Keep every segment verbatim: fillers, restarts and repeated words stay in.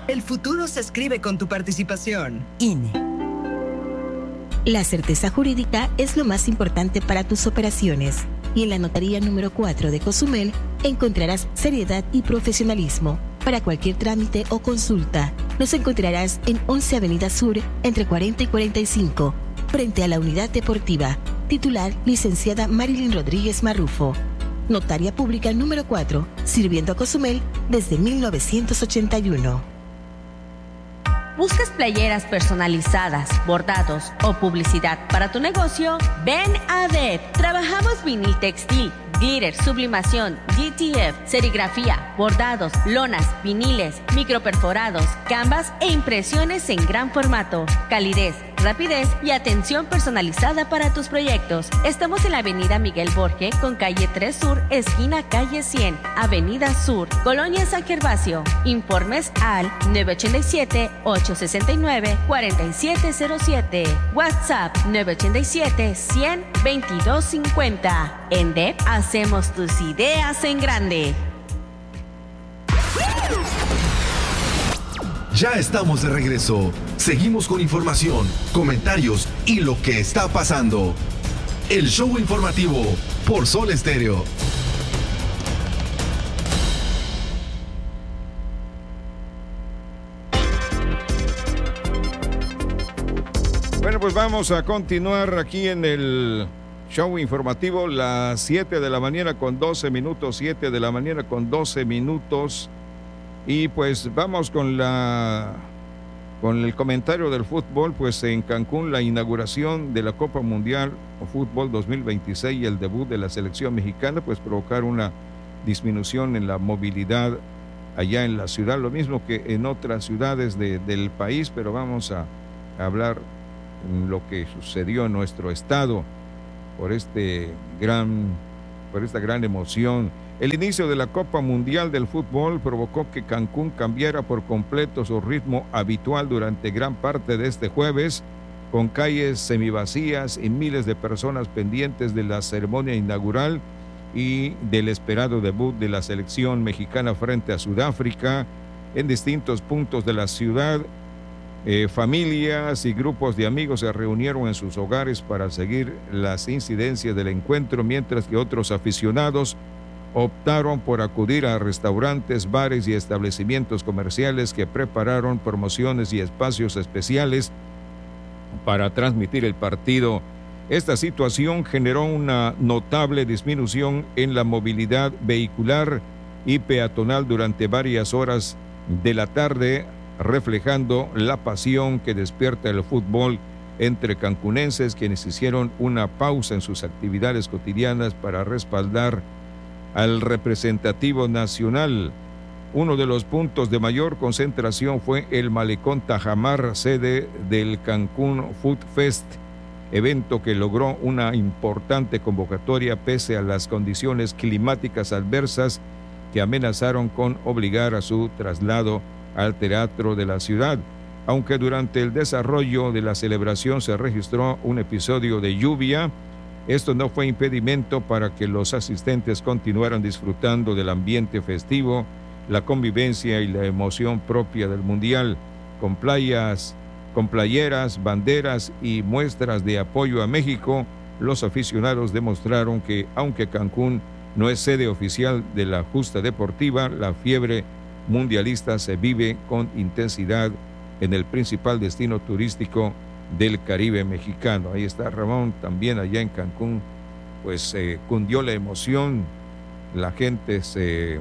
El futuro se escribe con tu participación. I N E. La certeza jurídica es lo más importante para tus operaciones. Y en la notaría número cuatro de Cozumel encontrarás seriedad y profesionalismo. Para cualquier trámite o consulta, nos encontrarás en once Avenida Sur, entre cuarenta y cuarenta y cinco, frente a la Unidad Deportiva. Titular, licenciada Marilyn Rodríguez Marrufo. Notaria pública número cuatro, sirviendo a Cozumel desde mil novecientos ochenta y uno. ¿Buscas playeras personalizadas, bordados o publicidad para tu negocio? Ven a D E P. Trabajamos vinil textil, glitter, sublimación, D T F, serigrafía, bordados, lonas, viniles, microperforados, canvas e impresiones en gran formato. Calidez, rapidez y atención personalizada para tus proyectos. Estamos en la avenida Miguel Borge con calle tres Sur, esquina calle cien, avenida Sur, Colonia San Gervasio. Informes al nueve ocho siete, ocho seis nueve, cuatro siete cero siete. WhatsApp nueve ocho siete, cien, veintidós cincuenta. En D E P hacemos tus ideas en grande. Ya estamos de regreso. Seguimos con información, comentarios y lo que está pasando. El show informativo por Sol Estéreo. Bueno, pues vamos a continuar aquí en el show informativo, las siete de la mañana con doce minutos, siete de la mañana con doce minutos. Y pues vamos con la con el comentario del fútbol. Pues en Cancún, la inauguración de la Copa Mundial o Fútbol dos mil veintiséis y el debut de la selección mexicana pues provocaron una disminución en la movilidad allá en la ciudad, lo mismo que en otras ciudades de, del país, pero vamos a, a hablar lo que sucedió en nuestro estado por este gran por esta gran emoción. El inicio de la Copa Mundial del Fútbol provocó que Cancún cambiara por completo su ritmo habitual durante gran parte de este jueves, con calles semivacías y miles de personas pendientes de la ceremonia inaugural y del esperado debut de la selección mexicana frente a Sudáfrica. En distintos puntos de la ciudad, eh, familias y grupos de amigos se reunieron en sus hogares para seguir las incidencias del encuentro, mientras que otros aficionados optaron por acudir a restaurantes, bares y establecimientos comerciales que prepararon promociones y espacios especiales para transmitir el partido. Esta situación generó una notable disminución en la movilidad vehicular y peatonal durante varias horas de la tarde, reflejando la pasión que despierta el fútbol entre cancunenses, quienes hicieron una pausa en sus actividades cotidianas para respaldar al representativo nacional. Uno de los puntos de mayor concentración fue el Malecón Tajamar, sede del Cancún Food Fest, evento que logró una importante convocatoria pese a las condiciones climáticas adversas que amenazaron con obligar a su traslado al teatro de la ciudad. Aunque durante el desarrollo de la celebración se registró un episodio de lluvia, esto no fue impedimento para que los asistentes continuaran disfrutando del ambiente festivo, la convivencia y la emoción propia del Mundial, con playas, con playeras, banderas y muestras de apoyo a México. Los aficionados demostraron que, aunque Cancún no es sede oficial de la justa deportiva, la fiebre mundialista se vive con intensidad en el principal destino turístico del Caribe mexicano. Ahí está Ramón, también allá en Cancún, pues eh, cundió la emoción, la gente se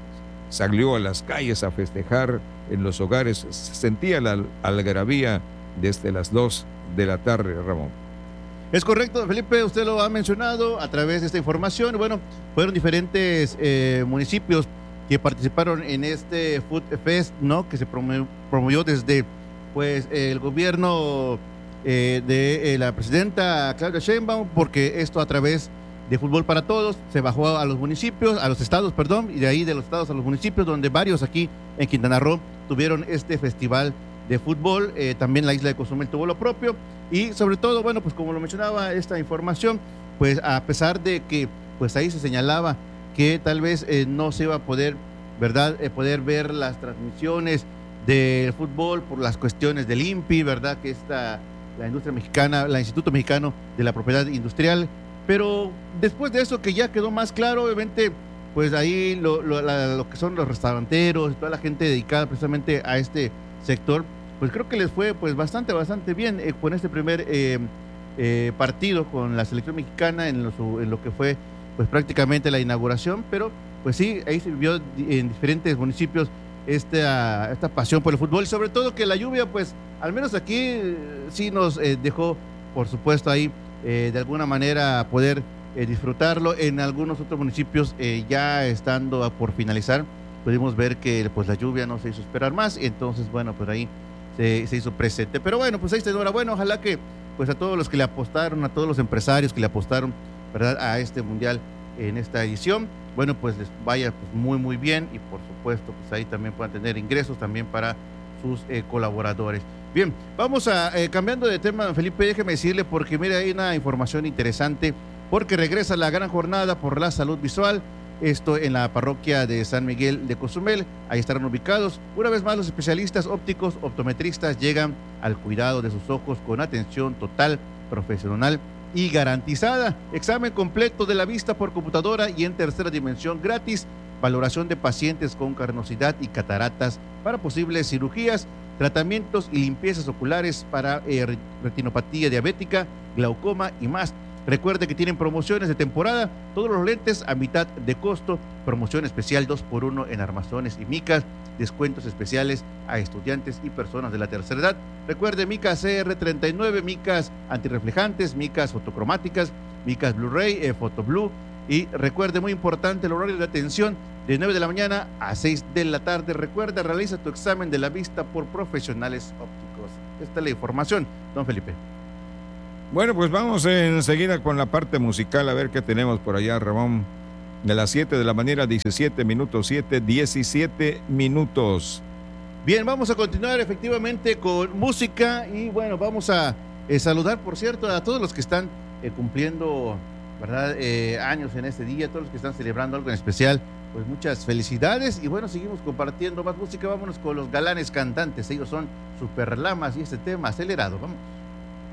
salió a las calles a festejar en los hogares, se sentía la algarabía desde las dos de la tarde, Ramón. Es correcto, Felipe, usted lo ha mencionado a través de esta información. Bueno, fueron diferentes eh, municipios que participaron en este Food Fest, ¿no? Que se promovió, promovió desde pues el gobierno eh, de eh, la presidenta Claudia Sheinbaum, porque esto a través de Fútbol para Todos se bajó a los municipios, a los estados, perdón, y de ahí de los estados a los municipios, donde varios aquí en Quintana Roo tuvieron este festival de fútbol. Eh, también la isla de Cozumel tuvo lo propio, y sobre todo, bueno, pues como lo mencionaba esta información, pues a pesar de que pues ahí se señalaba que tal vez eh, no se iba a poder, ¿verdad?, eh, poder ver las transmisiones del fútbol por las cuestiones del I N P I, ¿verdad? Que está la industria mexicana, el Instituto Mexicano de la Propiedad Industrial. Pero después de eso que ya quedó más claro, obviamente, pues ahí lo, lo, la, lo que son los restauranteros, toda la gente dedicada precisamente a este sector, pues creo que les fue pues bastante, bastante bien eh, con este primer eh, eh, partido con la selección mexicana en lo, en lo que fue pues prácticamente la inauguración, pero pues sí, ahí se vivió en diferentes municipios esta, esta pasión por el fútbol y sobre todo que la lluvia pues al menos aquí eh, sí nos eh, dejó por supuesto ahí eh, de alguna manera poder Eh, disfrutarlo. En algunos otros municipios eh, ya estando a por finalizar pudimos ver que pues la lluvia no se hizo esperar más, entonces bueno, pues ahí se, se hizo presente, pero bueno, pues ahí está enhorabuena, ojalá que pues a todos los que le apostaron, a todos los empresarios que le apostaron, ¿verdad?, a este mundial en esta edición, bueno, pues les vaya pues muy muy bien y por supuesto pues ahí también puedan tener ingresos también para sus eh, colaboradores. Bien, vamos a eh, cambiando de tema, don Felipe, déjeme decirle porque mire, hay una información interesante porque regresa la gran jornada por la salud visual, esto en la parroquia de San Miguel de Cozumel, ahí estarán ubicados. Una vez más los especialistas ópticos optometristas llegan al cuidado de sus ojos con atención total, profesional y garantizada. Examen completo de la vista por computadora y en tercera dimensión gratis, valoración de pacientes con carnosidad y cataratas para posibles cirugías, tratamientos y limpiezas oculares para eh, retinopatía diabética, glaucoma y más. Recuerde que tienen promociones de temporada, todos los lentes a mitad de costo, promoción especial dos por uno en armazones y micas, descuentos especiales a estudiantes y personas de la tercera edad. Recuerde micas C R treinta y nueve, micas antirreflejantes, micas fotocromáticas, micas Blu-ray, eh, Photo Blue. Y recuerde, muy importante, el horario de atención de nueve de la mañana a seis de la tarde. Recuerda, realiza tu examen de la vista por profesionales ópticos. Esta es la información, don Felipe. Bueno, pues vamos enseguida con la parte musical, a ver qué tenemos por allá, Ramón. De las siete de la mañana, diecisiete minutos, siete, diecisiete minutos. Bien, vamos a continuar efectivamente con música y bueno, vamos a eh, saludar, por cierto, a todos los que están eh, cumpliendo, ¿verdad?, eh, años en este día, todos los que están celebrando algo en especial, pues muchas felicidades y bueno, seguimos compartiendo más música. Vámonos con los Galanes Cantantes, ellos son Super Lamas y este tema acelerado, vamos.